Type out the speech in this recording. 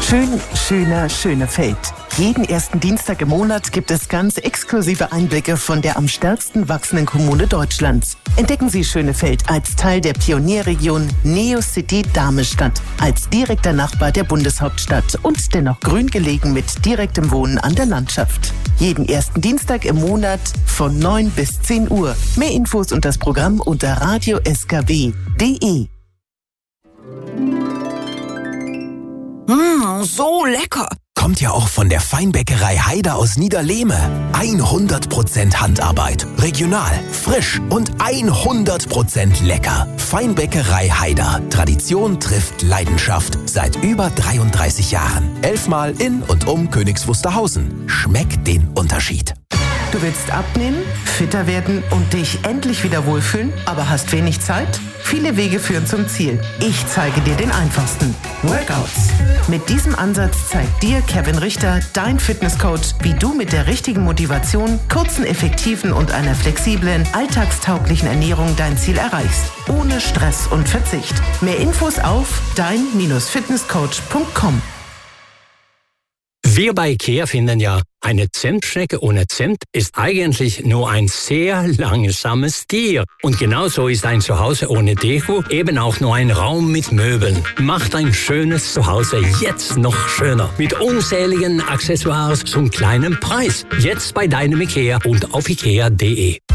Schön, schöner, Schönefeld. Jeden ersten Dienstag im Monat gibt es ganz exklusive Einblicke von der am stärksten wachsenden Kommune Deutschlands. Entdecken Sie Schönefeld als Teil der Pionierregion Neocity Darmestadt, als direkter Nachbar der Bundeshauptstadt und dennoch grün gelegen mit direktem Wohnen an der Landschaft. Jeden ersten Dienstag im Monat von 9 bis 10 Uhr. Mehr Infos und das Programm unter radioskw.de. So lecker. Kommt ja auch von der Feinbäckerei Haider aus Niederlehme. 100% Handarbeit, regional, frisch und 100% lecker. Feinbäckerei Haider. Tradition trifft Leidenschaft seit über 33 Jahren. 11-mal in und um Königs Wusterhausen. Schmeckt den Unterschied. Du willst abnehmen, fitter werden und dich endlich wieder wohlfühlen, aber hast wenig Zeit? Viele Wege führen zum Ziel. Ich zeige dir den einfachsten. Workouts. Mit diesem Ansatz zeigt dir Kevin Richter, dein Fitnesscoach, wie du mit der richtigen Motivation, kurzen, effektiven und einer flexiblen, alltagstauglichen Ernährung dein Ziel erreichst. Ohne Stress und Verzicht. Mehr Infos auf dein-fitnesscoach.com. Wir bei IKEA finden ja, eine Zimtschnecke ohne Zimt ist eigentlich nur ein sehr langsames Tier. Und genauso ist ein Zuhause ohne Deko eben auch nur ein Raum mit Möbeln. Macht ein schönes Zuhause jetzt noch schöner. Mit unzähligen Accessoires zum kleinen Preis. Jetzt bei deinem IKEA und auf ikea.de.